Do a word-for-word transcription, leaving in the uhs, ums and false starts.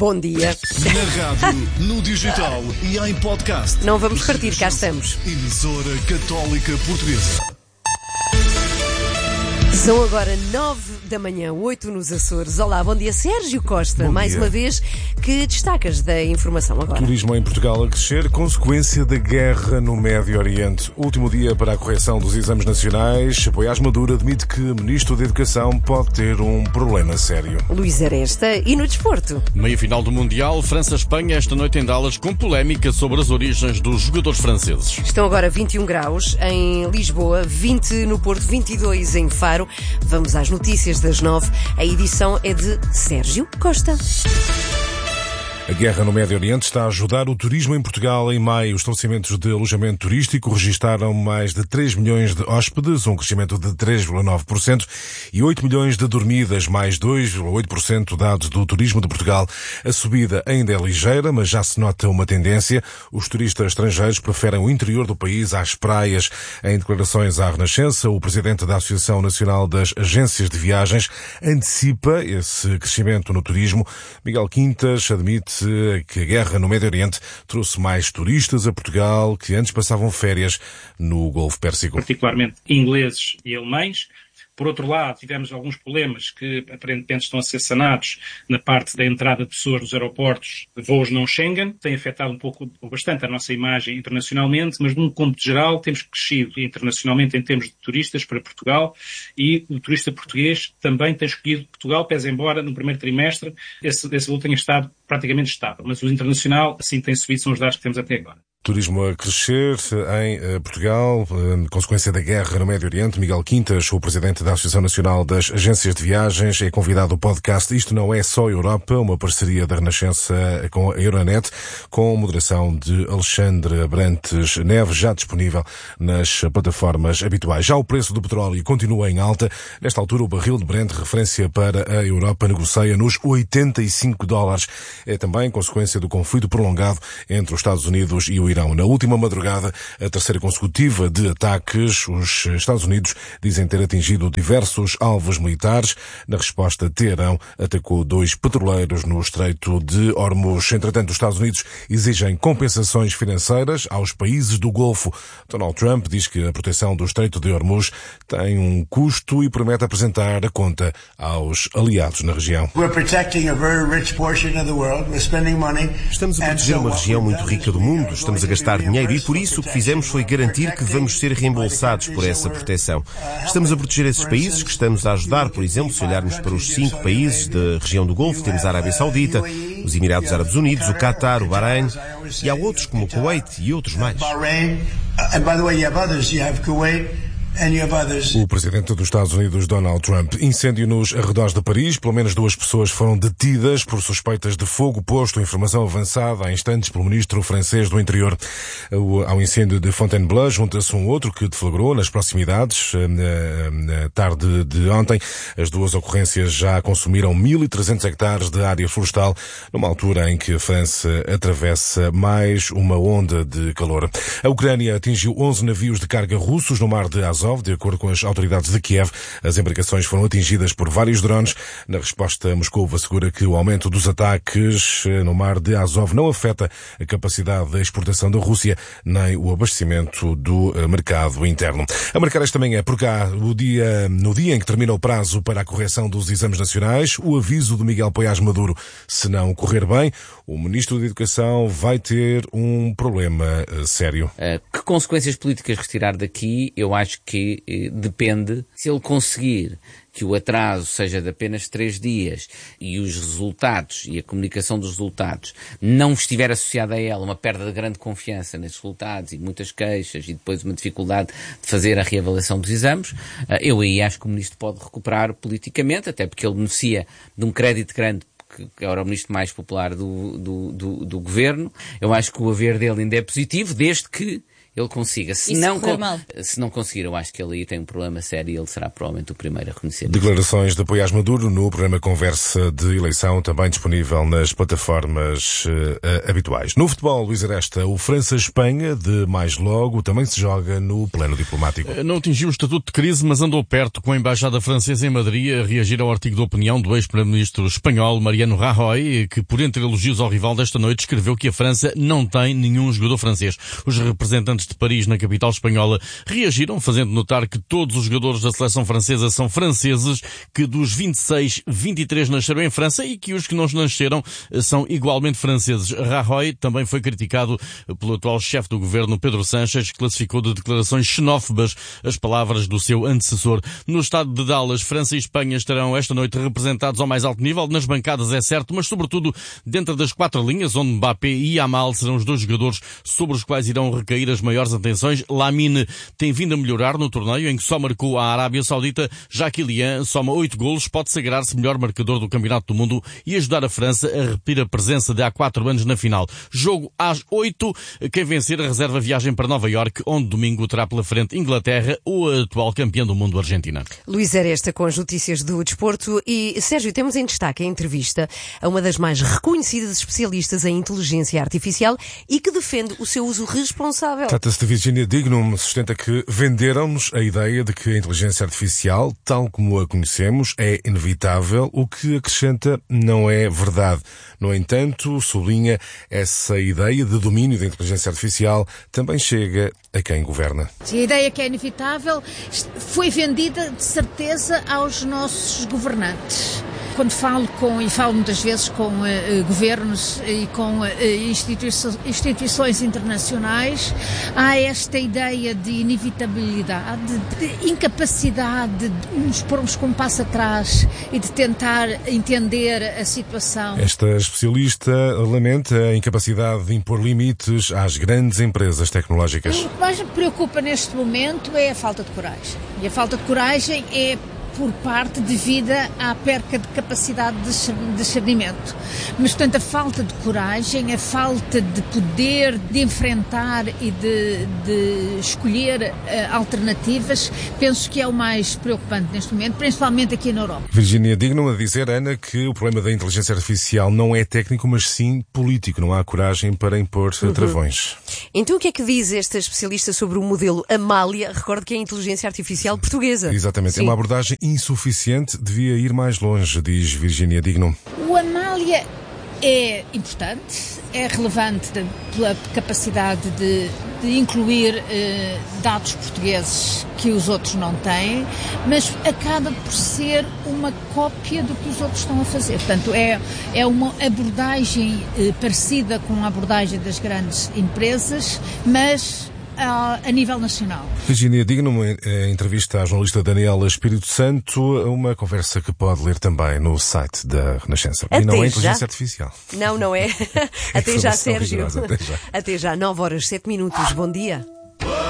Bom dia. Na rádio, no digital e em podcast. Não vamos partir, cá estamos. Emissora Católica Portuguesa. São agora nove da manhã, oito nos Açores. Olá, bom dia, Sérgio Costa. Bom Mais dia. uma vez, que destacas da informação agora? Turismo em Portugal a crescer, consequência da guerra no Médio Oriente. Último dia para a correção dos exames nacionais. Poiás Maduro admite que o Ministro da Educação pode ter um problema sério. Luís Aresta. E no desporto? Meia final do Mundial, França-Espanha, esta noite em Dallas, com polémica sobre as origens dos jogadores franceses. Estão agora vinte e um graus em Lisboa, vinte no Porto, vinte e dois em Faro. Vamos às notícias das nove. A edição é de Sérgio Costa. A guerra no Médio Oriente está a ajudar o turismo em Portugal. Em maio, os estabelecimentos de alojamento turístico registaram mais de três milhões de hóspedes, um crescimento de três vírgula nove por cento, e oito milhões de dormidas, mais dois vírgula oito por cento, dados do turismo de Portugal. A subida ainda é ligeira, mas já se nota uma tendência. Os turistas estrangeiros preferem o interior do país às praias. Em declarações à Renascença, o presidente da Associação Nacional das Agências de Viagens antecipa esse crescimento no turismo. Miguel Quintas admite que a guerra no Médio Oriente trouxe mais turistas a Portugal que antes passavam férias no Golfo Pérsico. Particularmente ingleses e alemães. Por outro lado, tivemos alguns problemas que aparentemente estão a ser sanados na parte da entrada de pessoas nos aeroportos de voos não Schengen. Tem afetado um pouco, ou bastante, a nossa imagem internacionalmente, mas num cômputo geral temos crescido internacionalmente em termos de turistas para Portugal, e o turista português também tem escolhido Portugal, pese embora no primeiro trimestre esse, esse voo tenha estado praticamente estável. Mas o internacional, assim tem subido, são os dados que temos até agora. Turismo a crescer em Portugal, consequência da guerra no Médio Oriente. Miguel Quintas, o presidente da Associação Nacional das Agências de Viagens, é convidado ao podcast Isto Não É Só Europa, uma parceria da Renascença com a Euronet, com moderação de Alexandre Abrantes Neves, já disponível nas plataformas habituais. Já o preço do petróleo continua em alta. Nesta altura, o barril de Brent, referência para a Europa, negocia nos oitenta e cinco dólares. É também consequência do conflito prolongado entre os Estados Unidos e o Irão. Na última madrugada, a terceira consecutiva de ataques, os Estados Unidos dizem ter atingido diversos alvos militares. Na resposta, Teherão atacou dois petroleiros no Estreito de Hormuz. Entretanto, os Estados Unidos exigem compensações financeiras aos países do Golfo. Donald Trump diz que a proteção do Estreito de Hormuz tem um custo e promete apresentar a conta aos aliados na região. Estamos a proteger uma região muito rica do mundo. Estamos a gastar dinheiro e, por isso, o que fizemos foi garantir que vamos ser reembolsados por essa proteção. Estamos a proteger esses países que estamos a ajudar. Por exemplo, se olharmos para os cinco países da região do Golfo, temos a Arábia Saudita, os Emirados Árabes Unidos, o Qatar, o Bahrein, e há outros como o Kuwait e outros mais. O presidente dos Estados Unidos, Donald Trump. Incêndio nos arredores de Paris. Pelo menos duas pessoas foram detidas por suspeitas de fogo posto. Informação avançada há instantes pelo ministro francês do Interior. Ao incêndio de Fontainebleau junta-se um outro que deflagrou nas proximidades na tarde de ontem. As duas ocorrências já consumiram mil e trezentos hectares de área florestal, numa altura em que a França atravessa mais uma onda de calor. A Ucrânia atingiu onze navios de carga russos no mar de Azov. De acordo com as autoridades de Kiev, as embarcações foram atingidas por vários drones. Na resposta, Moscou assegura que o aumento dos ataques no mar de Azov não afeta a capacidade de exportação da Rússia nem o abastecimento do mercado interno. A marcar esta manhã, por cá, o dia, no dia em que termina o prazo para a correção dos exames nacionais, o aviso de Miguel Poiás Maduro: se não correr bem, o Ministro da Educação vai ter um problema sério. Uh, que consequências políticas retirar daqui? Eu acho que que eh, depende, se ele conseguir que o atraso seja de apenas três dias e os resultados e a comunicação dos resultados não estiver associada a ela uma perda de grande confiança nesses resultados e muitas queixas e depois uma dificuldade de fazer a reavaliação dos exames, eu aí acho que o Ministro pode recuperar politicamente, até porque ele beneficia de um crédito grande, que era o ministro mais popular do, do, do, do governo. Eu acho que o haver dele ainda é positivo, desde que ele consiga. Se não, se não conseguir, eu acho que ele aí tem um problema sério e ele será provavelmente o primeiro a reconhecer. Declarações de apoio a Maduro no programa Conversa de Eleição, também disponível nas plataformas uh, habituais. No futebol, Luís Aresta, o França-Espanha, de mais logo, também se joga no plano diplomático. Não atingiu o estatuto de crise, mas andou perto, com a Embaixada Francesa em Madrid a reagir ao artigo de opinião do ex-primeiro-ministro espanhol Mariano Rajoy, que, por entre elogios ao rival desta noite, escreveu que a França não tem nenhum jogador francês. Os representantes de Paris, na capital espanhola, reagiram, fazendo notar que todos os jogadores da seleção francesa são franceses, que dos vinte e seis, vinte e três nasceram em França e que os que não nasceram são igualmente franceses. Rajoy também foi criticado pelo atual chefe do governo, Pedro Sánchez, que classificou de declarações xenófobas as palavras do seu antecessor. No estado de Dallas, França e Espanha estarão esta noite representados ao mais alto nível, nas bancadas é certo, mas sobretudo dentro das quatro linhas, onde Mbappé e Yamal serão os dois jogadores sobre os quais irão recair as maiores atenções. Lamine tem vindo a melhorar no torneio, em que só marcou a Arábia Saudita, já que Kylian soma oito golos, pode sagrar-se melhor marcador do Campeonato do Mundo e ajudar a França a repetir a presença de há quatro anos na final. Jogo às oito, quem vencer a reserva viagem para Nova Iorque, onde domingo terá pela frente Inglaterra ou a atual campeã do mundo, Argentina. Luís Aresta com as notícias do desporto. E, Sérgio, temos em destaque a entrevista a uma das mais reconhecidas especialistas em inteligência artificial e que defende o seu uso responsável. Trata-se de Virginia Dignum, sustenta que venderam-nos a ideia de que a inteligência artificial, tal como a conhecemos, é inevitável, o que acrescenta não é verdade. No entanto, sublinha, essa ideia de domínio da inteligência artificial também chega a quem governa. A ideia que é inevitável foi vendida, de certeza, aos nossos governantes. Quando falo com, e falo muitas vezes com uh, governos e com uh, instituições, instituições internacionais, há esta ideia de inevitabilidade, de incapacidade de nos pormos com um passo atrás e de tentar entender a situação. Esta especialista lamenta a incapacidade de impor limites às grandes empresas tecnológicas. O que mais me preocupa neste momento é a falta de coragem. E a falta de coragem é por parte devido à perca de capacidade de discernimento. Mas, portanto, a falta de coragem, a falta de poder de enfrentar e de, de escolher uh, alternativas, penso que é o mais preocupante neste momento, principalmente aqui na Europa. Virginia Dignum a dizer, Ana, que o problema da inteligência artificial não é técnico, mas sim político. Não há coragem para impor uhum. travões. Então, o que é que diz esta especialista sobre o modelo Amália? Recordo que é a inteligência artificial portuguesa. Exatamente. Sim. É uma abordagem insuficiente, devia ir mais longe, diz Virginia Dignum. O Amália é importante, é relevante de, pela capacidade de, de incluir eh, dados portugueses que os outros não têm, mas acaba por ser uma cópia do que os outros estão a fazer. Portanto, é, é uma abordagem eh, parecida com a abordagem das grandes empresas, mas a nível nacional. Virginia Dignum, entrevista à jornalista Daniela Espírito Santo, uma conversa que pode ler também no site da Renascença. Até e não já. é inteligência artificial. Não, não é. Até já, Sérgio. Até já. Até já, nove horas, sete minutos. Bom dia.